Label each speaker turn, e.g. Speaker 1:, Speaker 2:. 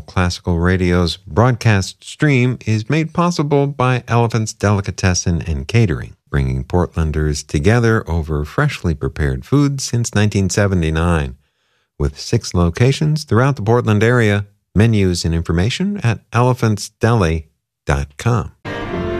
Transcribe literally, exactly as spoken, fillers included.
Speaker 1: Classical Radio's broadcast stream is made possible by Elephant's Delicatessen and Catering, bringing Portlanders together over freshly prepared food since nineteen seventy-nine. With six locations throughout the Portland area, menus and information at elephants deli dot com.